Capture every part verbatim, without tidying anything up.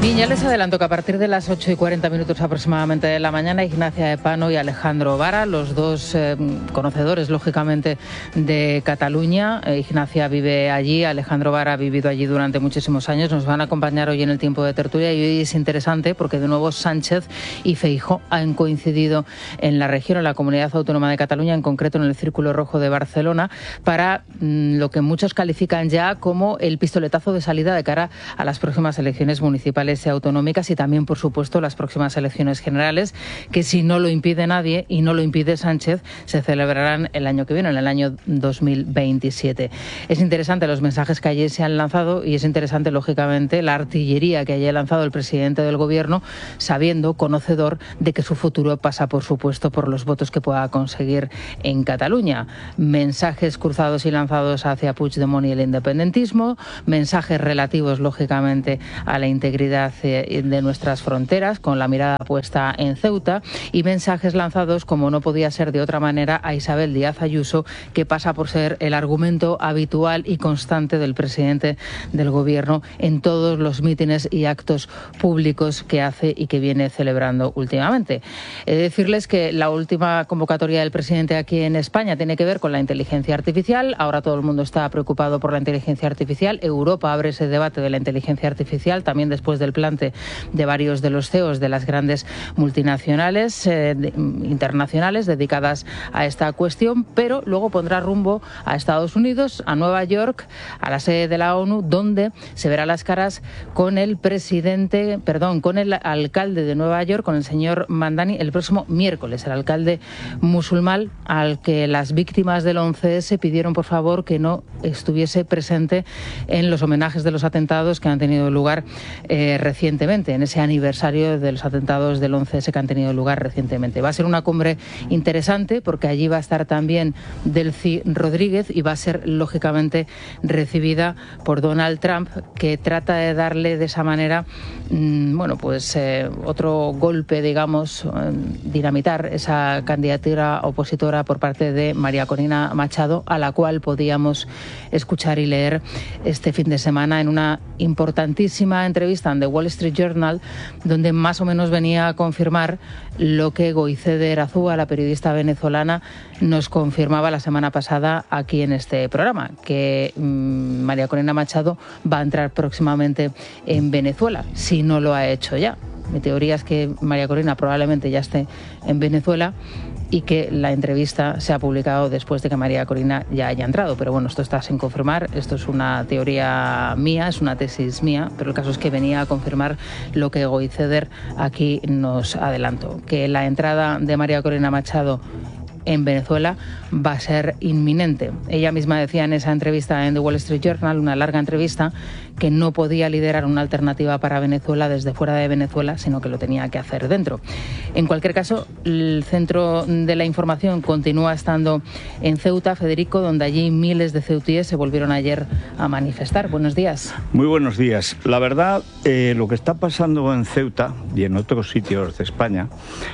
Bien, ya les adelanto que a partir de las ocho y cuarenta minutos aproximadamente de la mañana, Ignacia Epano y Alejandro Vara, los dos eh, conocedores, lógicamente, de Cataluña. Eh, Ignacia vive allí, Alejandro Vara ha vivido allí durante muchísimos años. Nos van a acompañar hoy en el tiempo de tertulia y hoy es interesante porque de nuevo Sánchez y Feijóo han coincidido en la región, en la Comunidad Autónoma de Cataluña, en concreto en el Círculo Rojo de Barcelona, para mmm, lo que muchos califican ya como el pistoletazo de salida de cara a las próximas elecciones municipales y autonómicas y también, por supuesto, las próximas elecciones generales, que si no lo impide nadie y no lo impide Sánchez, se celebrarán el año que viene, en el año dos mil veintisiete. Es interesante los mensajes que ayer se han lanzado y es interesante, lógicamente, la artillería que haya lanzado el presidente del Gobierno, sabiendo, conocedor de que su futuro pasa, por supuesto, por los votos que pueda conseguir en Cataluña. Mensajes cruzados y lanzados hacia Puigdemont y el independentismo, mensajes relativos, lógicamente, a la integridad de nuestras fronteras, con la mirada puesta en Ceuta, y mensajes lanzados, como no podía ser de otra manera, a Isabel Díaz Ayuso, que pasa por ser el argumento habitual y constante del presidente del Gobierno en todos los mítines y actos públicos que hace y que viene celebrando últimamente. He de decirles que la última convocatoria del presidente aquí en España tiene que ver con la inteligencia artificial. Ahora todo el mundo está preocupado por la inteligencia artificial. Europa abre ese debate de la inteligencia artificial, también después del plante de varios de los C E Os de las grandes multinacionales eh, de, internacionales dedicadas a esta cuestión, pero luego pondrá rumbo a Estados Unidos, a Nueva York, a la sede de la ONU, donde se verá las caras con el presidente, perdón, con el alcalde de Nueva York, con el señor Mandani, el próximo miércoles, el alcalde musulmán al que las víctimas del once ese pidieron, por favor, que no estuviese presente en los homenajes de los atentados que han tenido lugar eh, recientemente, en ese aniversario de los atentados del once ese que han tenido lugar recientemente. Va a ser una cumbre interesante porque allí va a estar también Delcy Rodríguez y va a ser, lógicamente, recibida por Donald Trump, que trata de darle de esa manera, mmm, bueno, pues eh, otro golpe, digamos, eh, dinamitar esa candidatura opositora por parte de María Corina Machado, a la cual podíamos escuchar y leer este fin de semana en una importantísima entrevista en The Wall Street Journal, donde más o menos venía a confirmar lo que Goicede Erazúa, la periodista venezolana, nos confirmaba la semana pasada aquí en este programa, que mmm, María Corina Machado va a entrar próximamente en Venezuela, si no lo ha hecho ya. Mi teoría es que María Corina probablemente ya esté en Venezuela y que la entrevista se ha publicado después de que María Corina ya haya entrado. Pero bueno, esto está sin confirmar, esto es una teoría mía, es una tesis mía, pero el caso es que venía a confirmar lo que Goiceder aquí nos adelantó, que la entrada de María Corina Machado en Venezuela va a ser inminente. Ella misma decía en esa entrevista en The Wall Street Journal, una larga entrevista, que no podía liderar una alternativa para Venezuela desde fuera de Venezuela, sino que lo tenía que hacer dentro. En cualquier caso, el centro de la información continúa estando en Ceuta, Federico, donde allí miles de ceutíes se volvieron ayer a manifestar. Buenos días. Muy buenos días. La verdad, eh, lo que está pasando en Ceuta y en otros sitios de España,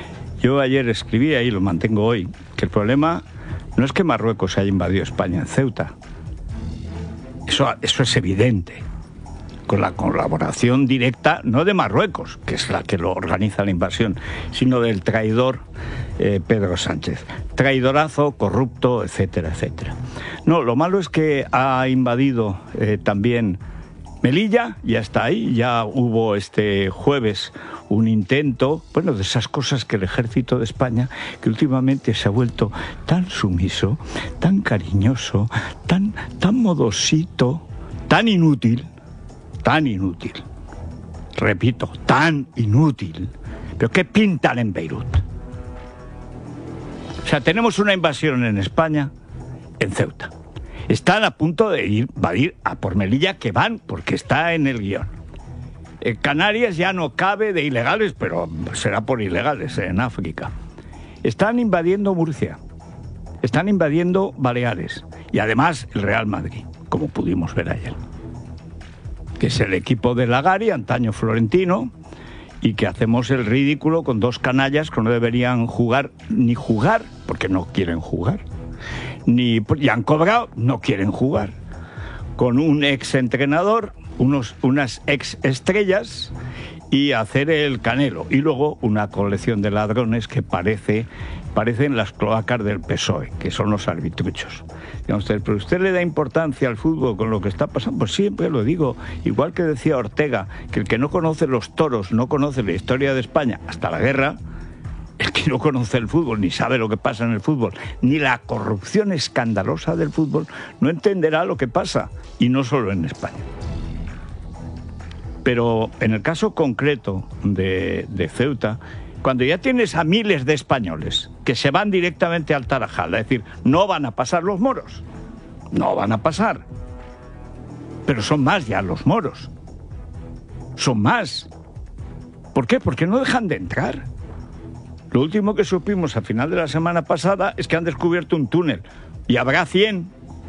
yo ayer escribí, y lo mantengo hoy, que el problema no es que Marruecos haya invadido España en Ceuta. Eso, eso es evidente. Con la colaboración directa, no de Marruecos, que es la que lo organiza la invasión, sino del traidor eh, Pedro Sánchez. Traidorazo, corrupto, etcétera, etcétera. No, lo malo es que ha invadido eh, también Melilla, ya está ahí, ya hubo este jueves un intento, bueno, de esas cosas que el ejército de España, que últimamente se ha vuelto tan sumiso, tan cariñoso, tan, tan modosito, tan inútil, tan inútil, repito, tan inútil, pero ¿qué pintan en Beirut? O sea, tenemos una invasión en España, en Ceuta. Están a punto de ir, invadir a por Melilla, que van, porque está en el guión. En Canarias ya no cabe de ilegales, pero será por ilegales en África. Están invadiendo Murcia, están invadiendo Baleares y además el Real Madrid, como pudimos ver ayer, que es el equipo de Lagari, antaño florentino, y que hacemos el ridículo con dos canallas que no deberían jugar, ni jugar, porque no quieren jugar, ni y han cobrado, no quieren jugar, con un ex entrenador unos, unas ex estrellas y hacer el Canelo. Y luego una colección de ladrones que parece, parecen las cloacas del P S O E, que son los arbitruchos. Digamos, pero usted le da importancia al fútbol con lo que está pasando. Pues siempre lo digo, igual que decía Ortega, que el que no conoce los toros no conoce la historia de España hasta la guerra. El que no conoce el fútbol, ni sabe lo que pasa en el fútbol, ni la corrupción escandalosa del fútbol, no entenderá lo que pasa, y no solo en España. Pero en el caso concreto de, de Ceuta, cuando ya tienes a miles de españoles que se van directamente al Tarajal, es decir, no van a pasar los moros, no van a pasar, pero son más ya los moros, son más. ¿Por qué? Porque no dejan de entrar. Lo último que supimos al final de la semana pasada es que han descubierto un túnel, y habrá cien.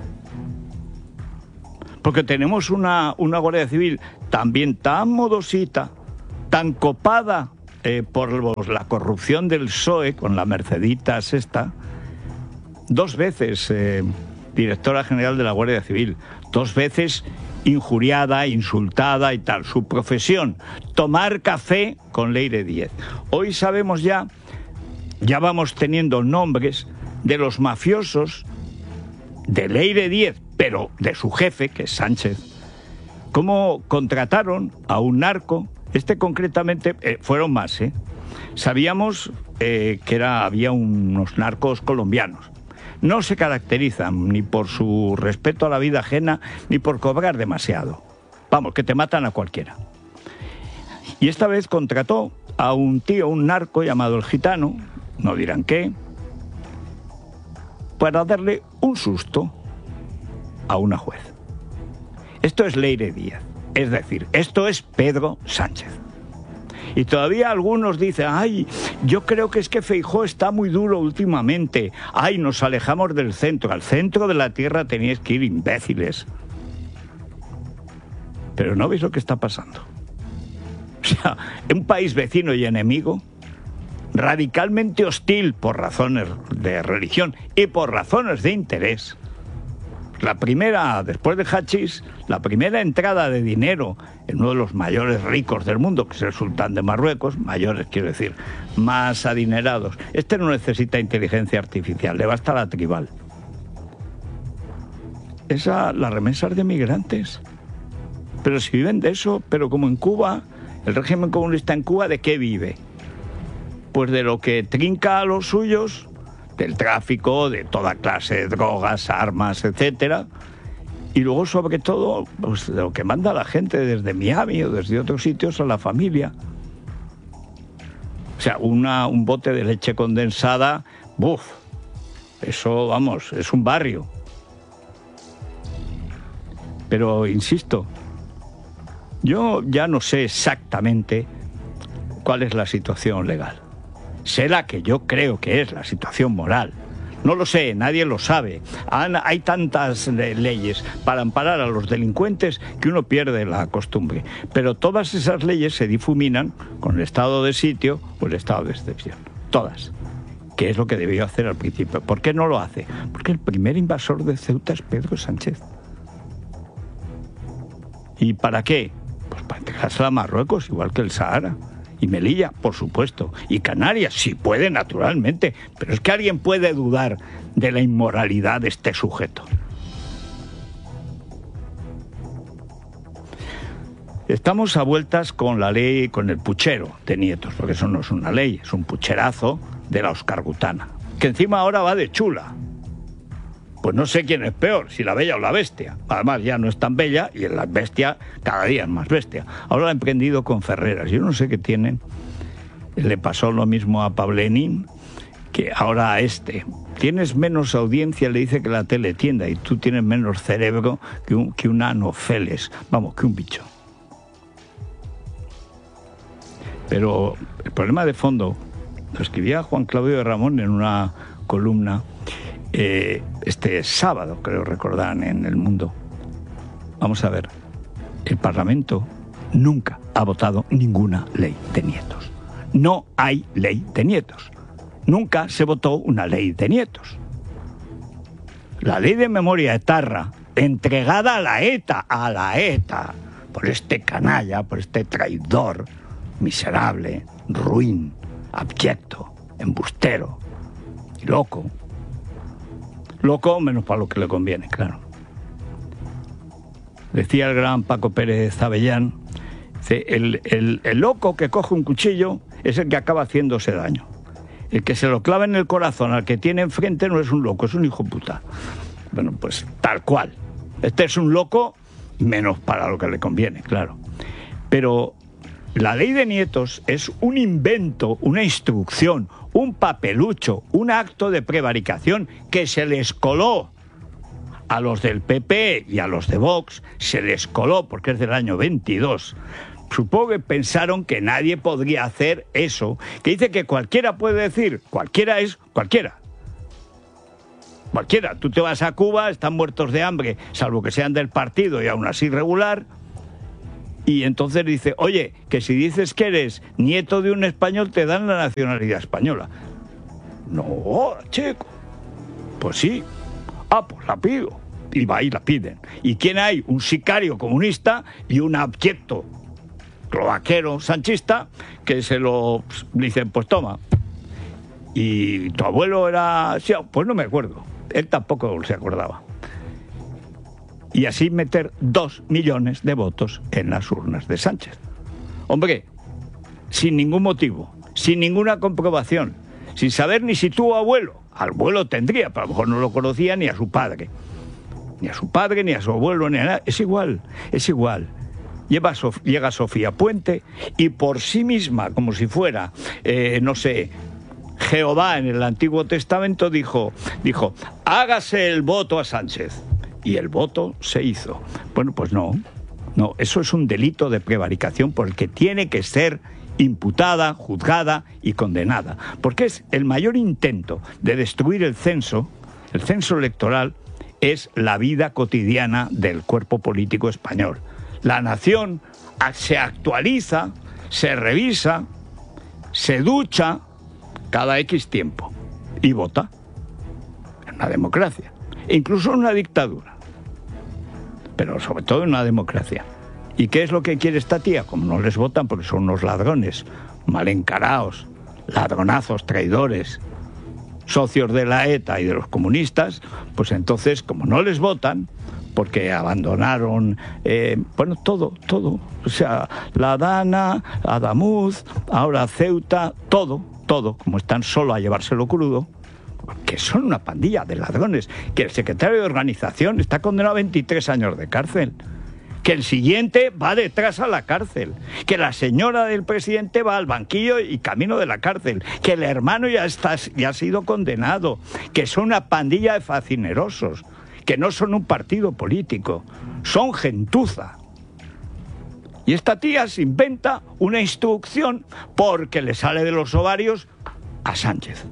Porque tenemos una, una Guardia Civil también tan modosita, tan copada eh, por los, la corrupción del P S O E, con la Merceditas esta, dos veces eh, directora general de la Guardia Civil, dos veces injuriada, insultada y tal. Su profesión, tomar café con Leire Díez. Hoy sabemos ya, ya vamos teniendo nombres de los mafiosos de Leire Díez, pero de su jefe, que es Sánchez, cómo contrataron a un narco. Este concretamente, eh, fueron más, ¿eh? Sabíamos eh, que era, había unos narcos colombianos. No se caracterizan ni por su respeto a la vida ajena, ni por cobrar demasiado. Vamos, que te matan a cualquiera. Y esta vez contrató a un tío, un narco llamado el Gitano, no dirán qué, para darle un susto a una juez. Esto es Leire Díez, es decir, esto es Pedro Sánchez. Y todavía algunos dicen, ay, yo creo que es que Feijóo está muy duro últimamente, ay, nos alejamos del centro, al centro de la tierra teníais que ir, imbéciles. Pero ¿no veis lo que está pasando? O sea, un país vecino y enemigo, radicalmente hostil por razones de religión y por razones de interés. La primera, después de Hachís, la primera entrada de dinero en uno de los mayores ricos del mundo, que es el sultán de Marruecos, mayores quiero decir, más adinerados. Este no necesita inteligencia artificial, le basta la tribal. Esa, las remesas de migrantes. Pero si viven de eso, pero como en Cuba, el régimen comunista en Cuba, ¿de qué vive? Pues de lo que trinca a los suyos, del tráfico, de toda clase de drogas, armas, etcétera. Y luego, sobre todo, pues, de lo que manda la gente desde Miami o desde otros sitios a la familia. O sea, una, un bote de leche condensada, ¡buf! Eso, vamos, es un barrio. Pero, insisto, yo ya no sé exactamente cuál es la situación legal. Sé la que yo creo que es la situación moral. No lo sé, nadie lo sabe. Han, hay tantas leyes para amparar a los delincuentes que uno pierde la costumbre. Pero todas esas leyes se difuminan con el estado de sitio o el estado de excepción. Todas. Que es lo que debió hacer al principio. ¿Por qué no lo hace? Porque el primer invasor de Ceuta es Pedro Sánchez. ¿Y para qué? Pues para entregársela a Marruecos, igual que el Sahara. Y Melilla, por supuesto. Y Canarias, si puede, naturalmente. Pero es que alguien puede dudar de la inmoralidad de este sujeto. Estamos a vueltas con la ley, con el puchero de nietos, porque eso no es una ley, es un pucherazo de la Óscar Gutana, que encima ahora va de chula. Pues no sé quién es peor, si la bella o la bestia. Además ya no es tan bella y la bestia cada día es más bestia. Ahora la ha emprendido con Ferreras. Yo no sé qué tienen. Le pasó lo mismo a Pablenín, que ahora a este. Tienes menos audiencia, le dice que la teletienda, y tú tienes menos cerebro que un, que un anofeles. Vamos, que un bicho. Pero el problema de fondo, lo escribía Juan Claudio de Ramón en una columna, Eh, este sábado, creo recordar, en El Mundo. Vamos a ver, el Parlamento nunca ha votado ninguna ley de nietos. No hay ley de nietos. Nunca se votó una ley de nietos. La ley de memoria etarra, entregada a la ETA, a la ETA, por este canalla, por este traidor, miserable, ruin, abyecto, embustero y loco. Loco menos para lo que le conviene, claro. Decía el gran Paco Pérez Avellán, el, el, el loco que coge un cuchillo es el que acaba haciéndose daño. El que se lo clava en el corazón al que tiene enfrente no es un loco, es un hijo puta. Bueno, pues tal cual. Este es un loco menos para lo que le conviene, claro. Pero la ley de nietos es un invento, una instrucción, un papelucho, un acto de prevaricación que se les coló a los del P P y a los de Vox, se les coló porque es del año veintidós. Supongo que pensaron que nadie podría hacer eso, que dice que cualquiera puede decir, cualquiera es cualquiera. Cualquiera. Tú te vas a Cuba, están muertos de hambre, salvo que sean del partido y aún así regular, y entonces dice, oye, que si dices que eres nieto de un español te dan la nacionalidad española. No, chico. Pues sí. Ah, pues la pido. Y va y la piden. ¿Y quién hay? Un sicario comunista y un abyecto cloaquero sanchista que se lo dicen, pues toma. Y tu abuelo era... Sí, pues no me acuerdo. Él tampoco se acordaba. Y así meter dos millones de votos en las urnas de Sánchez. Hombre, sin ningún motivo, sin ninguna comprobación, sin saber ni si tuvo abuelo. Abuelo tendría, pero a lo mejor no lo conocía ni a su padre. Ni a su padre, ni a su abuelo, ni a nada. Es igual, es igual. Lleva Sof- llega Sofía Puente y por sí misma, como si fuera, eh, no sé, Jehová en el Antiguo Testamento, dijo, dijo, hágase el voto a Sánchez. Y el voto se hizo. Bueno, pues no, no, eso es un delito de prevaricación por el que tiene que ser imputada, juzgada y condenada. Porque es el mayor intento de destruir el censo, el censo electoral, es la vida cotidiana del cuerpo político español. La nación se actualiza, se revisa, se ducha cada X tiempo y vota en una democracia, incluso en una dictadura, pero sobre todo en una democracia. ¿Y qué es lo que quiere esta tía? Como no les votan porque son unos ladrones, mal encarados, ladronazos, traidores, socios de la ETA y de los comunistas, pues entonces, como no les votan, porque abandonaron, eh, bueno, todo, todo, o sea, la Dana, Adamuz, ahora Ceuta, todo, todo, como están solo a llevárselo crudo, que son una pandilla de ladrones, que el secretario de organización está condenado a veintitrés años de cárcel, que el siguiente va detrás a la cárcel, que la señora del presidente va al banquillo y camino de la cárcel, que el hermano ya, está, ya ha sido condenado, que son una pandilla de facinerosos, que no son un partido político, son gentuza. Y esta tía se inventa una instrucción porque le sale de los ovarios a Sánchez.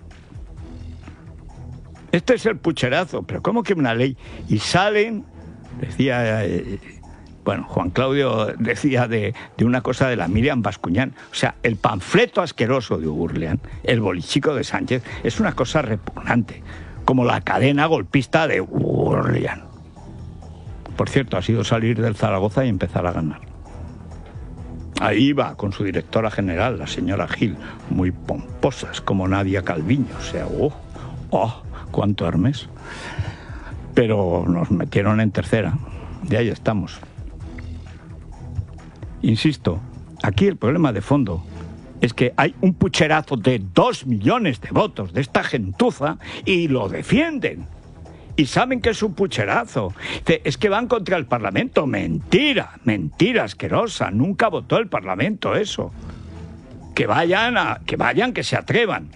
Este es el pucherazo, pero ¿cómo que una ley? Y salen, decía, eh, bueno, Juan Claudio decía de, de una cosa de la Miriam Bascuñán, o sea, el panfleto asqueroso de Gurlian, el bolichico de Sánchez, es una cosa repugnante, como la cadena golpista de Gurlian. Por cierto, ha sido salir del Zaragoza y empezar a ganar. Ahí va con su directora general, la señora Gil, muy pomposas, como Nadia Calviño, o sea, oh, oh, cuánto Hermes. Pero nos metieron en tercera, y ahí estamos. Insisto, aquí el problema de fondo es que hay un pucherazo de dos millones de votos de esta gentuza y lo defienden. Y saben que es un pucherazo. Es que van contra el Parlamento. Mentira, mentira asquerosa. Nunca votó el Parlamento eso. Que vayan, a, que vayan, que se atrevan.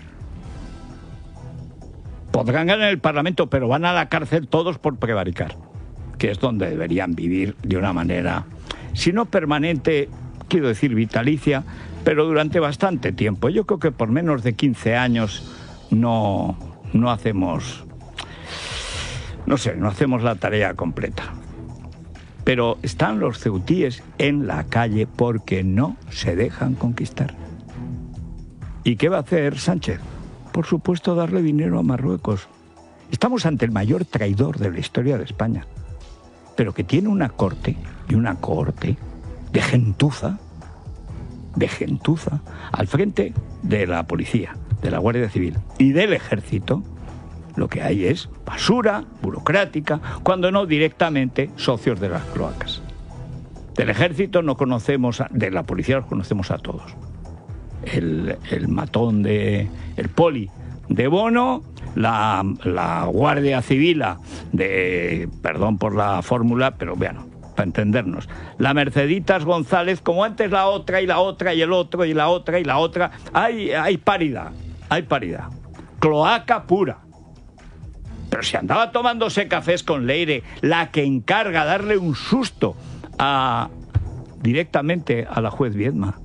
Podrán ganar el Parlamento, pero van a la cárcel todos por prevaricar, que es donde deberían vivir de una manera, si no permanente, quiero decir vitalicia, pero durante bastante tiempo. Yo creo que por menos de quince años no, no hacemos, no sé, no hacemos la tarea completa. Pero están los ceutíes en la calle porque no se dejan conquistar. ¿Y qué va a hacer Sánchez? Por supuesto, darle dinero a Marruecos. Estamos ante el mayor traidor de la historia de España, pero que tiene una corte y una cohorte de gentuza, de gentuza, al frente de la policía, de la Guardia Civil y del Ejército. Lo que hay es basura burocrática, cuando no directamente socios de las cloacas. Del Ejército no conocemos, a, de la policía los conocemos a todos. El, el matón de, el poli de Bono, la, la Guardia Civil de, perdón por la fórmula, pero bueno, para entendernos, la Merceditas González, como antes la otra y la otra y el otro y la otra y la otra, hay, hay paridad, hay paridad. Cloaca pura. Pero si andaba tomándose cafés con Leire, la que encarga darle un susto a, directamente a la juez Viedma.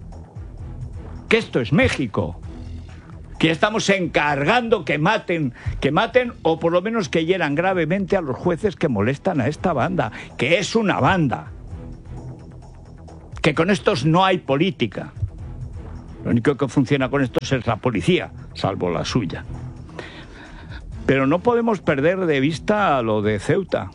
Que esto es México. Que estamos encargando que maten, que maten o por lo menos que hieran gravemente a los jueces que molestan a esta banda. Que es una banda. Que con estos no hay política. Lo único que funciona con estos es la policía, salvo la suya. Pero no podemos perder de vista lo de Ceuta.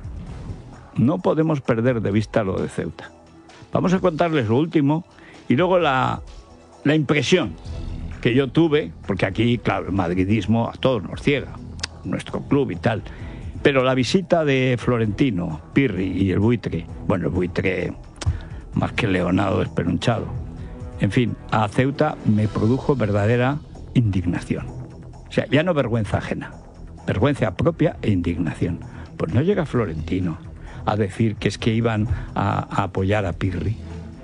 No podemos perder de vista lo de Ceuta. Vamos a contarles lo último y luego la, la impresión que yo tuve, porque aquí, claro, el madridismo a todos nos ciega, nuestro club y tal. Pero la visita de Florentino, Pirri y el buitre, bueno, el buitre más que leonado esperonchado, en fin, a Ceuta me produjo verdadera indignación. O sea, ya no vergüenza ajena, vergüenza propia e indignación. Pues no llega Florentino a decir que es que iban a, a apoyar a Pirri.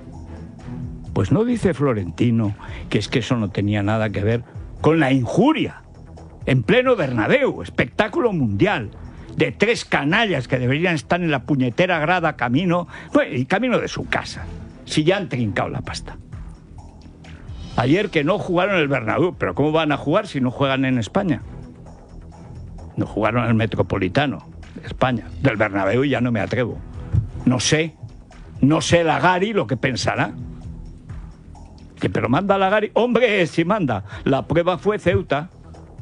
Pues no dice Florentino que es que eso no tenía nada que ver con la injuria en pleno Bernabéu, espectáculo mundial, de tres canallas que deberían estar en la puñetera grada camino, bueno, y camino de su casa, si ya han trincado la pasta. Ayer que no jugaron el Bernabéu, pero ¿cómo van a jugar si no juegan en España? No jugaron el Metropolitano de España. Del Bernabéu ya no me atrevo. No sé, no sé la Gari lo que pensará. Que pero manda la Gari. Hombre, si manda. La prueba fue Ceuta.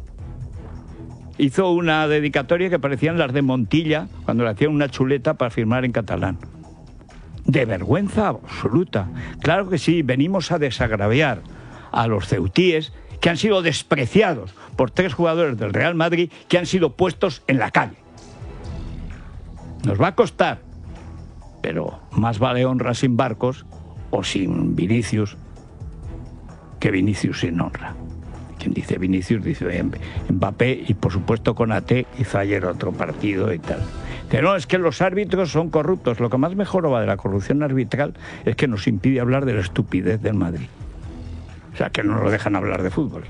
Hizo una dedicatoria que parecían las de Montilla cuando le hacían una chuleta para firmar en catalán. De vergüenza absoluta. Claro que sí, venimos a desagraviar a los ceutíes que han sido despreciados por tres jugadores del Real Madrid que han sido puestos en la calle. Nos va a costar, pero más vale honra sin barcos o sin Vinicius que Vinicius sin honra. Quien dice Vinicius dice Mbappé y por supuesto Konaté hizo ayer otro partido y tal. Que no, es que los árbitros son corruptos. Lo que más me joroba de la corrupción arbitral es que nos impide hablar de la estupidez del Madrid. O sea, que no nos dejan hablar de fútbol.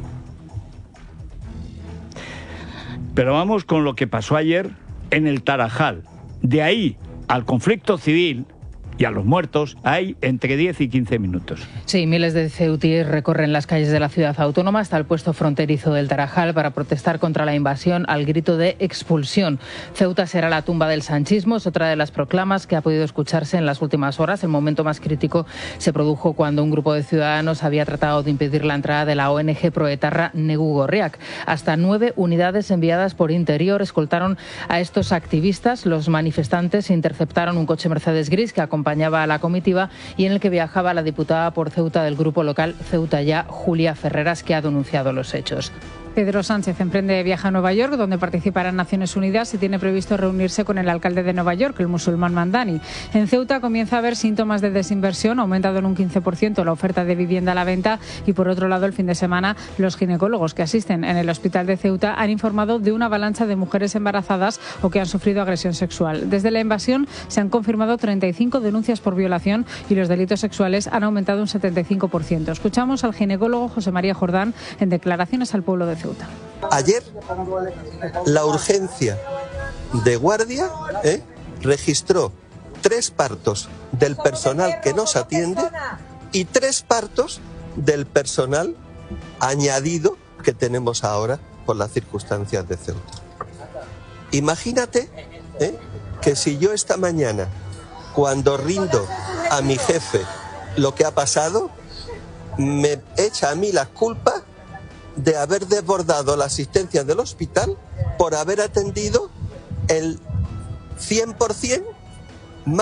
Pero vamos con lo que pasó ayer en el Tarajal. De ahí al conflicto civil y a los muertos hay entre diez y quince minutos. Sí, miles de ceutíes recorren las calles de la ciudad autónoma hasta el puesto fronterizo del Tarajal para protestar contra la invasión al grito de expulsión. Ceuta será la tumba del sanchismo, es otra de las proclamas que ha podido escucharse en las últimas horas. El momento más crítico se produjo cuando un grupo de ciudadanos había tratado de impedir la entrada de la O N G proetarra Negu Gorriak. Hasta nueve unidades enviadas por Interior escoltaron a estos activistas. Los manifestantes interceptaron un coche Mercedes gris que acompañaba acompañaba a la comitiva y en el que viajaba la diputada por Ceuta del grupo local Ceuta Ya, Julia Ferreras, que ha denunciado los hechos. Pedro Sánchez emprende viaje a Nueva York, donde participará en Naciones Unidas y tiene previsto reunirse con el alcalde de Nueva York, el musulmán Mandani. En Ceuta comienza a haber síntomas de desinversión, ha aumentado en un quince por ciento la oferta de vivienda a la venta y, por otro lado, el fin de semana, los ginecólogos que asisten en el hospital de Ceuta han informado de una avalancha de mujeres embarazadas o que han sufrido agresión sexual. Desde la invasión se han confirmado treinta y cinco denuncias por violación y los delitos sexuales han aumentado un setenta y cinco por ciento. Escuchamos al ginecólogo José María Jordán en declaraciones al pueblo de Ceuta. Ayer, la urgencia de guardia ¿eh? registró tres partos del personal que nos atiende y tres partos del personal añadido que tenemos ahora por las circunstancias de Ceuta. Imagínate ¿eh? que si yo esta mañana, cuando rindo a mi jefe lo que ha pasado, me echa a mí las culpas de haber desbordado la asistencia del hospital por haber atendido el cien por ciento más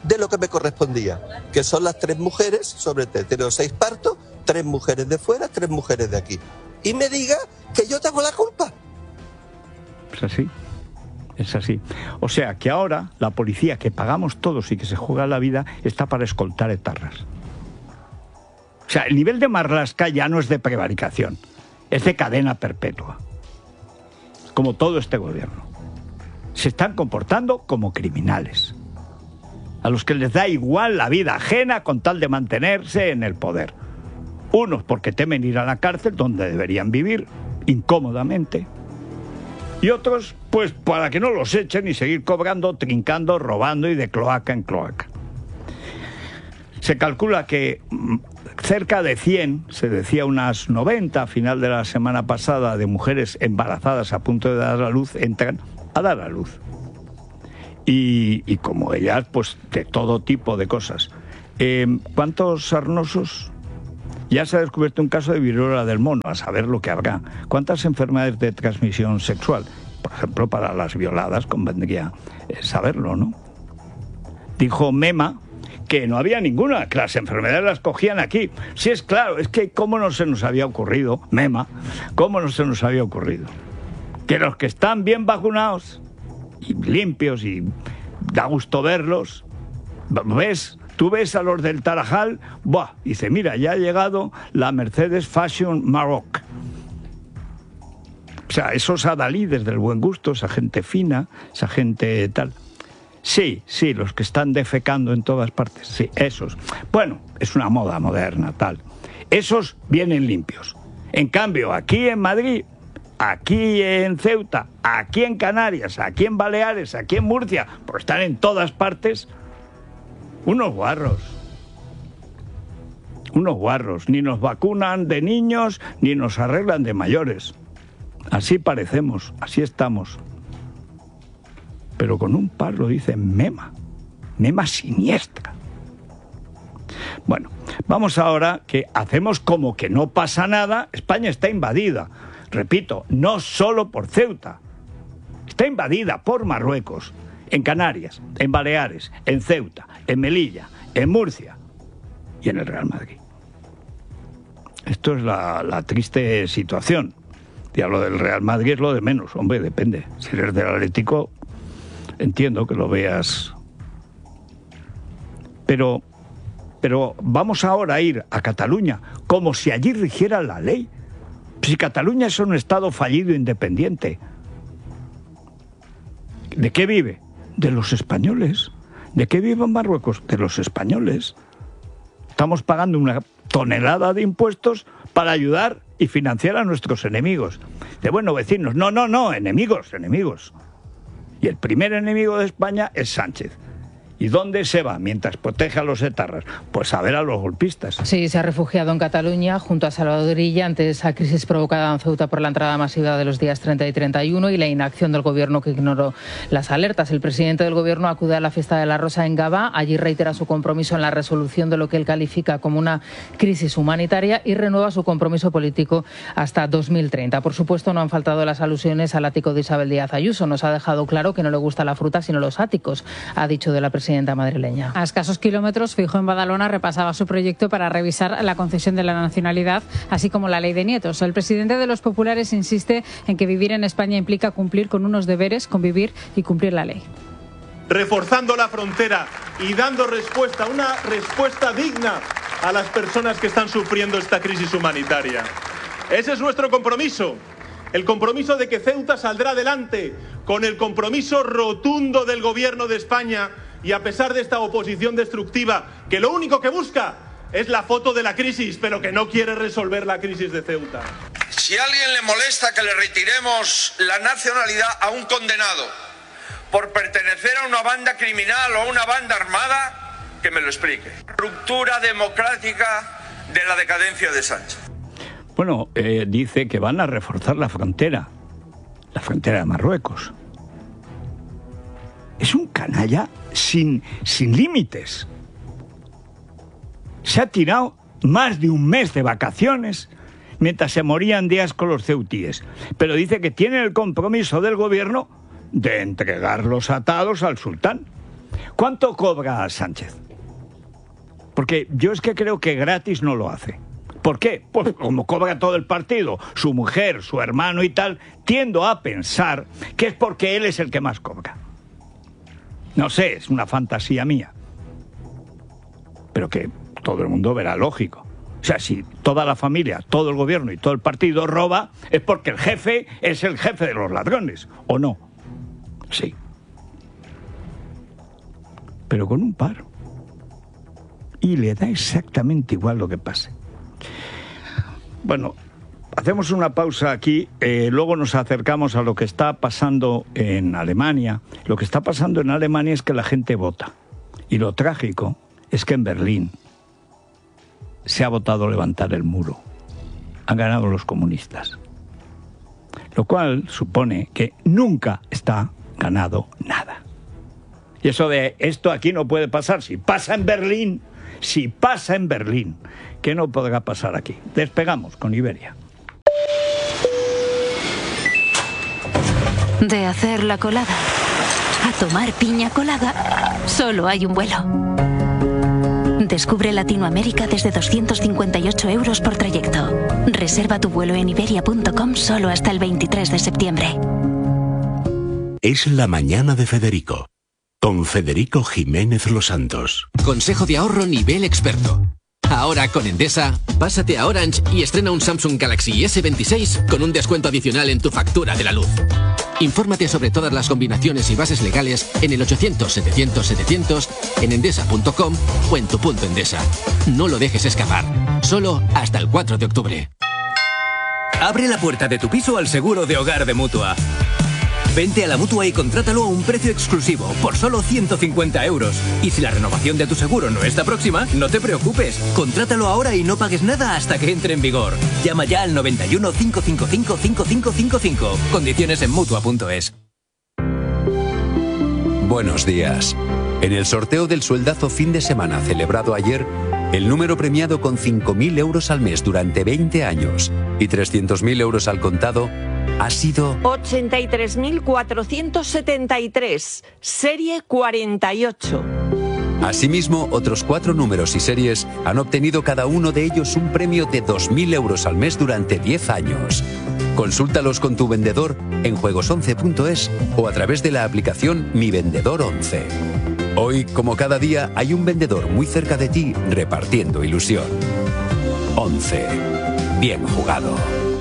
de lo que me correspondía, que son las tres mujeres sobre tres. Tengo seis partos, tres mujeres de fuera, tres mujeres de aquí. Y me diga que yo tengo la culpa. Es así, es así. O sea que ahora la policía que pagamos todos y que se juega la vida está para escoltar etarras. O sea, el nivel de Marlaska ya no es de prevaricación, es de cadena perpetua. Como todo este gobierno. Se están comportando como criminales, a los que les da igual la vida ajena con tal de mantenerse en el poder. Unos porque temen ir a la cárcel, donde deberían vivir incómodamente, y otros pues para que no los echen y seguir cobrando, trincando, robando y de cloaca en cloaca. Se calcula que cerca de cien, se decía unas noventa a final de la semana pasada, de mujeres embarazadas a punto de dar a luz, entran a dar a luz. Y, y como ellas, pues de todo tipo de cosas. Eh, ¿Cuántos sarnosos? Ya se ha descubierto un caso de viruela del mono, a saber lo que habrá. ¿Cuántas enfermedades de transmisión sexual? Por ejemplo, para las violadas convendría saberlo, ¿no? Dijo Mema que no había ninguna, que las enfermedades las cogían aquí. Sí, es claro, es que cómo no se nos había ocurrido, Mema, cómo no se nos había ocurrido, que los que están bien vacunados y limpios y da gusto verlos, ¿ves? Tú ves a los del Tarajal, ¡buah! Dice, mira, ya ha llegado la Mercedes Fashion Maroc. O sea, esos adalides del buen gusto, esa gente fina, esa gente tal. Sí, sí, los que están defecando en todas partes, sí, esos. Bueno, es una moda moderna, tal. Esos vienen limpios. En cambio, aquí en Madrid, aquí en Ceuta, aquí en Canarias, aquí en Baleares, aquí en Murcia, porque están en todas partes, unos guarros. Unos guarros. Ni nos vacunan de niños, ni nos arreglan de mayores. Así parecemos, así estamos. Pero con un par lo dice Mema. Mema siniestra. Bueno, vamos ahora que hacemos como que no pasa nada. España está invadida. Repito, no solo por Ceuta. Está invadida por Marruecos. En Canarias, en Baleares, en Ceuta, en Melilla, en Murcia y en el Real Madrid. Esto es la, la triste situación. Ya lo del Real Madrid es lo de menos. Hombre, depende. Si eres del Atlético, entiendo que lo veas. Pero, pero vamos ahora a ir a Cataluña como si allí rigiera la ley. Si Cataluña es un Estado fallido independiente. ¿De qué vive? De los españoles. ¿De qué viven Marruecos? De los españoles. Estamos pagando una tonelada de impuestos para ayudar y financiar a nuestros enemigos. De buenos vecinos. No, no, no, enemigos, enemigos. Y el primer enemigo de España es Sánchez. ¿Y dónde se va mientras protege a los etarras? Pues a ver a los golpistas. Sí, se ha refugiado en Cataluña junto a Salvador Illa ante esa crisis provocada en Ceuta por la entrada masiva de los días treinta y treinta y uno y la inacción del gobierno que ignoró las alertas. El presidente del gobierno acude a la fiesta de la Rosa en Gavà. Allí reitera su compromiso en la resolución de lo que él califica como una crisis humanitaria y renueva su compromiso político hasta dos mil treinta. Por supuesto, no han faltado las alusiones al ático de Isabel Díaz Ayuso. Nos ha dejado claro que no le gusta la fruta sino los áticos, ha dicho de la presidenta madrileña. A escasos kilómetros, Feijóo en Badalona repasaba su proyecto para revisar la concesión de la nacionalidad, así como la ley de nietos. El presidente de los populares insiste en que vivir en España implica cumplir con unos deberes, convivir y cumplir la ley. Reforzando la frontera y dando respuesta, una respuesta digna a las personas que están sufriendo esta crisis humanitaria. Ese es nuestro compromiso. El compromiso de que Ceuta saldrá adelante, con el compromiso rotundo del Gobierno de España y a pesar de esta oposición destructiva, que lo único que busca es la foto de la crisis, pero que no quiere resolver la crisis de Ceuta. Si a alguien le molesta que le retiremos la nacionalidad a un condenado por pertenecer a una banda criminal o a una banda armada, que me lo explique. Ruptura democrática de la decadencia de Sánchez. Bueno, eh, dice que van a reforzar la frontera, la frontera de Marruecos. Es un canalla sin, sin límites. Se ha tirado más de un mes de vacaciones mientras se morían días con los ceutíes. Pero dice que tiene el compromiso del gobierno de entregar los atados al sultán. ¿Cuánto cobra Sánchez? Porque yo es que creo que gratis no lo hace. ¿Por qué? Pues como cobra todo el partido, su mujer, su hermano y tal, tiendo a pensar que es porque él es el que más cobra. No sé, es una fantasía mía. Pero que todo el mundo verá lógico. O sea, si toda la familia, todo el gobierno y todo el partido roba, es porque el jefe es el jefe de los ladrones, ¿o no? Sí. Pero con un paro. Y le da exactamente igual lo que pase. Bueno, hacemos una pausa aquí, eh, luego nos acercamos a lo que está pasando en Alemania. Lo que está pasando en Alemania es que la gente vota. Y lo trágico es que en Berlín se ha votado levantar el muro. Han ganado los comunistas. Lo cual supone que nunca está ganado nada. Y eso de esto aquí no puede pasar, si pasa en Berlín, si pasa en Berlín, ¿qué no podrá pasar aquí? Despegamos con Iberia. De hacer la colada a tomar piña colada, solo hay un vuelo. Descubre Latinoamérica desde doscientos cincuenta y ocho euros por trayecto. Reserva tu vuelo en iberia punto com solo hasta el veintitrés de septiembre. Es la mañana de Federico, con Federico Jiménez Los Santos. Consejo de ahorro nivel experto. Ahora con Endesa, pásate a Orange y estrena un Samsung Galaxy ese veintiséis con un descuento adicional en tu factura de la luz. Infórmate sobre todas las combinaciones y bases legales en el ochocientos setecientos setecientos, en endesa punto com o en tu punto Endesa. No lo dejes escapar. Solo hasta el cuatro de octubre. Abre la puerta de tu piso al seguro de hogar de Mutua. Vente a la Mutua y contrátalo a un precio exclusivo, por solo ciento cincuenta euros. Y si la renovación de tu seguro no está próxima, no te preocupes. Contrátalo ahora y no pagues nada hasta que entre en vigor. Llama ya al noventa y uno, cinco cinco cinco, cinco cinco cinco cinco. Condiciones en Mutua punto es. Buenos días. En el sorteo del sueldazo fin de semana celebrado ayer, el número premiado con cinco mil euros al mes durante veinte años y trescientos mil euros al contado ha sido ochenta y tres mil cuatrocientos setenta y tres, serie cuarenta y ocho. Asimismo, otros cuatro números y series han obtenido cada uno de ellos un premio de dos mil euros al mes durante diez años. Consúltalos con tu vendedor en juegos once punto es o a través de la aplicación Mi Vendedor once. Hoy, como cada día, hay un vendedor muy cerca de ti repartiendo ilusión. once. Bien jugado.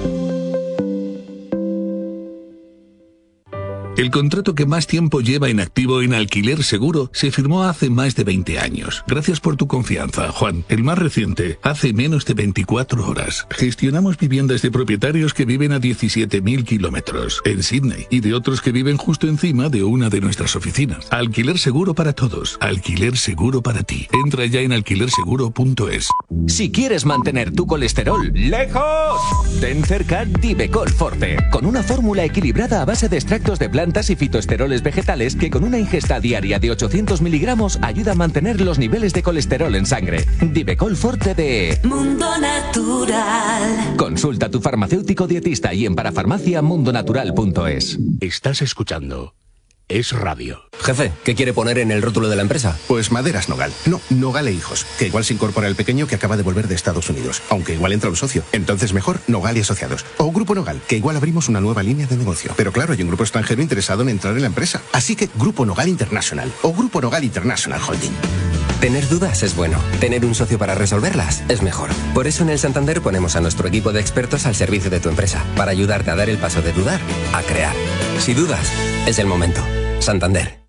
El contrato que más tiempo lleva en activo en Alquiler Seguro se firmó hace más de veinte años. Gracias por tu confianza, Juan. El más reciente, hace menos de veinticuatro horas. Gestionamos viviendas de propietarios que viven a diecisiete mil kilómetros en Sydney y de otros que viven justo encima de una de nuestras oficinas. Alquiler Seguro para todos. Alquiler Seguro para ti. Entra ya en alquiler seguro punto es. Si quieres mantener tu colesterol lejos, ten cerca Divecol Forte, con una fórmula equilibrada a base de extractos de plantas y fitoesteroles vegetales que con una ingesta diaria de ochocientos miligramos ayuda a mantener los niveles de colesterol en sangre. Divecol Forte de Mundo Natural. Consulta a tu farmacéutico dietista y en parafarmacia mundo natural punto es. Estás escuchando Es Radio. Jefe, ¿qué quiere poner en el rótulo de la empresa? Pues Maderas Nogal. No, Nogal e Hijos, que igual se incorpora el pequeño que acaba de volver de Estados Unidos, aunque igual entra un socio. Entonces mejor Nogal y Asociados. O Grupo Nogal, que igual abrimos una nueva línea de negocio. Pero claro, hay un grupo extranjero interesado en entrar en la empresa. Así que Grupo Nogal International o Grupo Nogal International Holding. Tener dudas es bueno. Tener un socio para resolverlas es mejor. Por eso en el Santander ponemos a nuestro equipo de expertos al servicio de tu empresa, para ayudarte a dar el paso de dudar a crear. Si dudas, es el momento. Santander.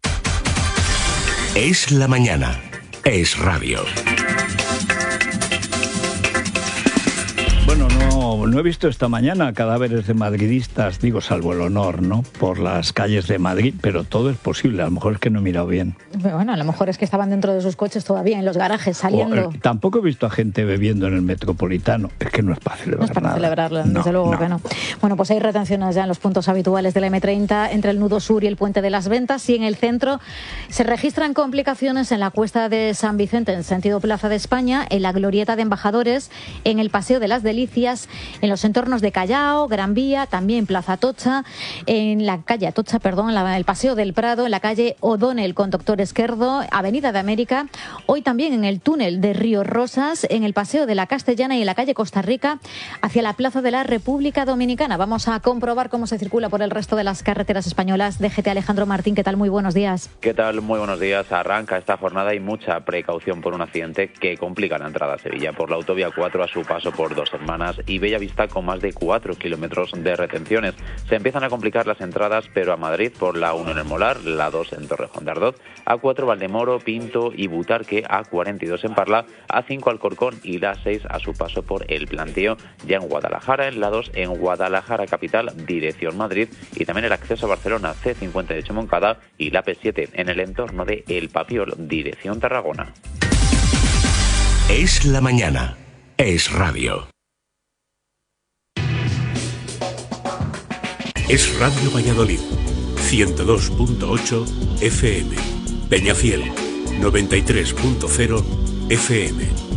Es la mañana. Es Radio. Bueno, no, no he visto esta mañana cadáveres de madridistas, digo, salvo el honor, ¿no?, por las calles de Madrid, pero todo es posible, a lo mejor es que no he mirado bien. Bueno, a lo mejor es que estaban dentro de sus coches todavía, en los garajes, saliendo. O, eh, tampoco he visto a gente bebiendo en el Metropolitano, es que no es para celebrar No es para nada. celebrarlo, No, desde luego no. que no. Bueno, pues hay retenciones ya en los puntos habituales de la eme treinta, entre el nudo sur y el puente de las Ventas, y en el centro se registran complicaciones en la cuesta de San Vicente, en sentido Plaza de España, en la glorieta de Embajadores, en el Paseo de las Delicias en los entornos de Callao, Gran Vía, también Plaza Atocha, en la calle Atocha, perdón, en la, el Paseo del Prado, en la calle O'Donnell con Doctor Esquerdo, Avenida de América, hoy también en el túnel de Río Rosas, en el Paseo de la Castellana y en la calle Costa Rica, hacia la Plaza de la República Dominicana. Vamos a comprobar cómo se circula por el resto de las carreteras españolas. D G T Alejandro Martín, ¿qué tal? Muy buenos días. ¿Qué tal? Muy buenos días. Arranca esta jornada y mucha precaución por un accidente que complica la entrada a Sevilla por la autovía cuatro a su paso por Dos Hermanas y Bellavista con más de cuatro kilómetros de retenciones. Se empiezan a complicar las entradas, pero a Madrid por la uno en el Molar, la dos en Torrejón de Ardoz, A cuatro Valdemoro, Pinto y Butarque, A cuarenta y dos en Parla, A cinco Alcorcón y la seis a su paso por El Plantío. Ya en Guadalajara, en la dos en Guadalajara capital, dirección Madrid, y también el acceso a Barcelona, C cincuenta y ocho Moncada, y la P siete en el entorno de El Papiol, dirección Tarragona. Es la mañana. Es radio. Es Radio Valladolid. ciento dos punto ocho F M. Peñafiel. noventa y tres punto cero F M.